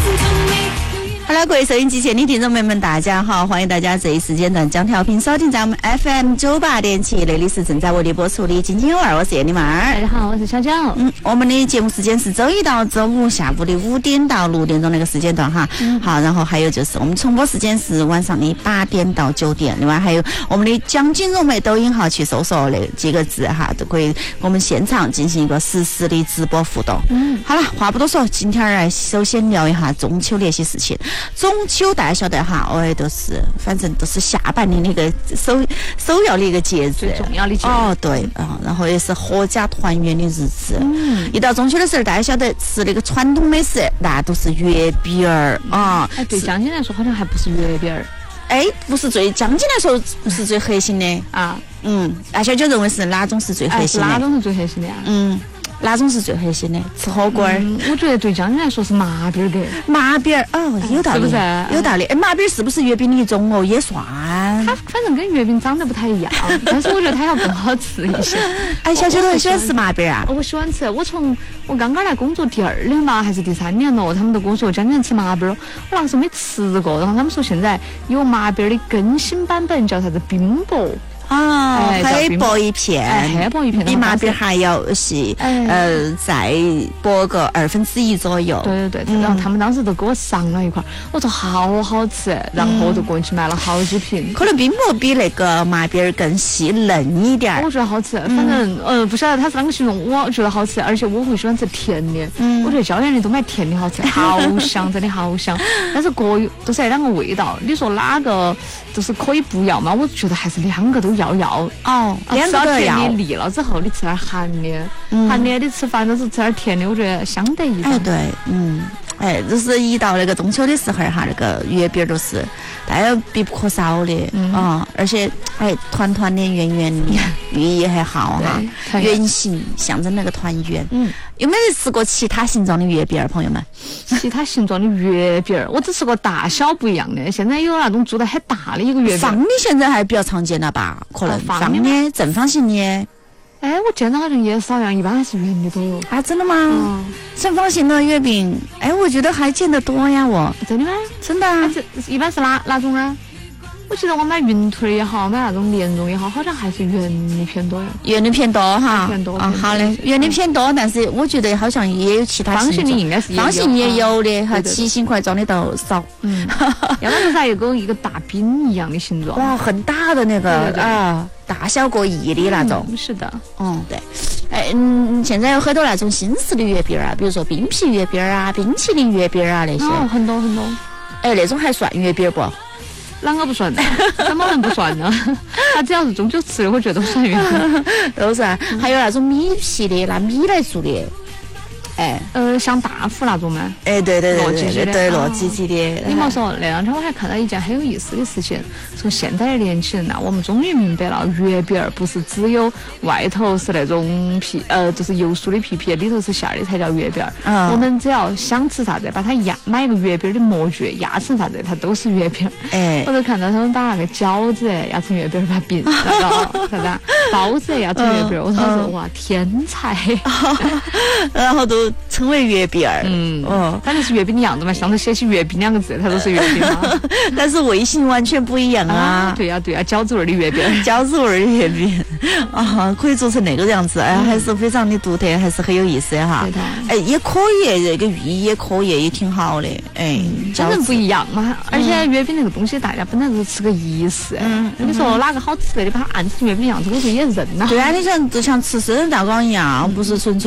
好了，各位收音机前的听众朋友们，大家好，欢迎大家这一时间段将调频收听在我们 FM 98.7，这里是正在为你播出的津津有味，我是叶丽妹儿。 大家好，我是小娇。 我们的节目时间是周一到周五下午的5点到6点钟那个时间段哈。好，然后还有就是我们重播时间是晚上的8点到9点，另外还有我们的将军融媒抖音号去搜索那几个字哈，都可以我们现场进行一个实时的直播互动。好了，话不多说，今天来首先聊一下中秋那些事情。中秋大家晓得哈，反正都是下半年的一个首要的一个节日， 最重要的节日哦，对啊，然后也是阖家团圆的日子。一到中秋的时候，大家晓得吃那个传统美食，那都是月饼儿啊。 对将军来说，好像还不是月饼儿。 不是将军来说不是最核心的啊。 那小九认为是哪种是最核心的？ 哪种是最核心的呀？ 哪种是最核心的？吃火锅儿。 我觉得对将军来说是麻饼儿的。 麻饼儿有道理， 是不是？ 有道理。麻饼是不是月饼的一种哦？也算。 它反正跟月饼长得不太一样，但是我觉得它要更好吃一些。 小九都喜欢吃麻饼啊？ 我喜欢吃。我刚刚来工作第2年吧，还是第3年了，他们都跟我说将军吃麻饼儿，我那时候没吃过。然后他们说现在有麻饼儿的更新版本，叫啥子冰雹。 黑薄一片， 黑薄一片， 比麻饼还要细，再薄个1/2左右。 对，然后他们当时都给我上了一块，我说好好吃，然后我就过去买了好几瓶。 可能冰雹比那个麻饼更细嫩一点。 我觉得好吃，反正不晓得它是啷个形容，我觉得好吃，而且我会喜欢吃甜的。我觉得椒盐的都买甜的好吃，好香，真的好香。但是各有都是那两个味道，你说哪个就是可以不要吗？我觉得还是两个都要两个都要。 甜的腻了之后，你吃点寒的，寒的你吃饭都是吃点甜的，我觉得相得益彰。 对，就是一到那个中秋的时候哈，那个月饼都是大家必不可少的而且团团的圆圆的，寓意还好哈，圆形象征那个团圆。有没有吃过其他形状的月饼儿，朋友们？ 其他形状的月饼儿，我只吃过大小不一样的。现在有那种做得很大的一个月饼， 方的现在还比较常见了吧？可能方的、正方形的。 我见到好像也少样，一般还是圆的多哟。 真的吗？正方形的月饼，我觉得还见得多呀。 真的吗？ 真的啊。 一般是哪种啊？我记得我买云腿也好，买那种莲蓉也好，好像还是圆的偏多。 圆的偏多哈。 偏多好嘞，圆的偏多，但是我觉得好像也有其他方形的，应该是方形也有的哈，奇形块状的倒少。 要不然就是有一个大饼一样的形状。 哇，很大的那个大小各异的那种。 是的。 对。现在有很多那种新式的月饼啊，比如说冰皮月饼啊、冰淇淋月饼啊那些。 很多。 那种还算月饼不？ 啷个不算呢？怎么能不算呢？他只要是中秋吃的，我觉得都算月饼。 都是。还有那种米皮的，拿米来做的。 像大福那种吗？ 对，糯叽叽的。 你莫说，那两天我还看到一件很有意思的事情，说现在的年轻人呐，我们终于明白了，月饼儿不是只有外头是那种皮，就是油酥的皮，里头是馅的才叫月饼儿。我们只要想吃啥子，把它买一个月饼的模具压成啥子，它都是月饼。我都看到他们把那个饺子压成月饼，把饼啥子包子压成月饼，我说哇，天才！ 然后都称为月饼儿。 反正是月饼的样子嘛，上头写起月饼2个字，它都是月饼嘛。 但是味型完全不一样啊！ 对呀，饺子味的月饼， 饺子味的月饼可以做成那个样子，还是非常的独特，还是很有意思的哈。也可以，这个寓意也可以，也挺好的。 反正不一样嘛。而且月饼那个东西，大家本来就是吃个仪式。你说哪个好吃的，你把它按成月饼样子，我觉得也认呐。 对啊，你像就像吃生日蛋糕一样，不是纯粹